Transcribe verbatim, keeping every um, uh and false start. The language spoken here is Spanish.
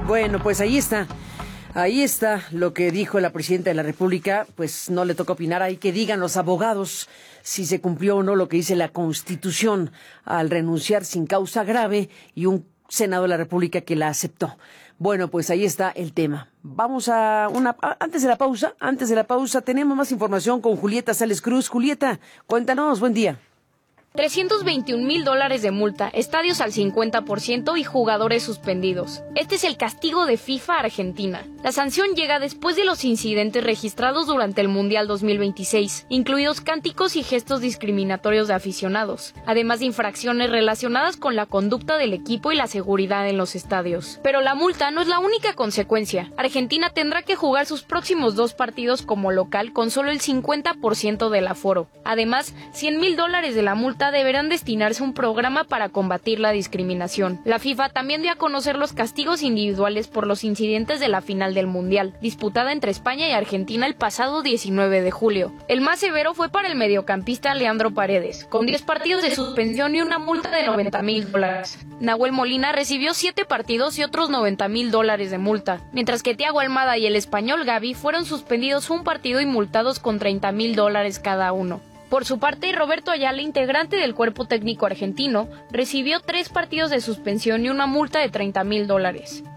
Bueno, pues ahí está. Ahí está lo que dijo la presidenta de la República. Pues no le toca opinar, hay que digan los abogados si se cumplió o no lo que dice la Constitución al renunciar sin causa grave y un Senado de la República que la aceptó. Bueno, pues ahí está el tema. Vamos a una... Antes de la pausa, antes de la pausa, tenemos más información con Julieta Sales Cruz. Julieta, cuéntanos, buen día. trescientos veintiún mil dólares de multa, estadios al cincuenta por ciento y jugadores suspendidos. Este es el castigo de FIFA a Argentina. La sanción llega después de los incidentes registrados durante el Mundial dos mil veintiséis, incluidos cánticos y gestos discriminatorios de aficionados, además de infracciones relacionadas con la conducta del equipo y la seguridad en los estadios. Pero la multa no es la única consecuencia. Argentina tendrá que jugar sus próximos dos partidos como local con solo el cincuenta por ciento del aforo. Además, cien mil dólares de la multa deberán destinarse a un programa para combatir la discriminación. La FIFA también dio a conocer los castigos individuales por los incidentes de la final del Mundial, disputada entre España y Argentina el pasado diecinueve de julio. El más severo fue para el mediocampista Leandro Paredes, con diez partidos de suspensión y una multa de noventa mil dólares. Nahuel Molina recibió siete partidos y otros noventa mil dólares de multa, mientras que Thiago Almada y el español Gavi fueron suspendidos un partido y multados con treinta mil dólares cada uno. Por su parte, Roberto Ayala, integrante del cuerpo técnico argentino, recibió tres partidos de suspensión y una multa de treinta mil dólares.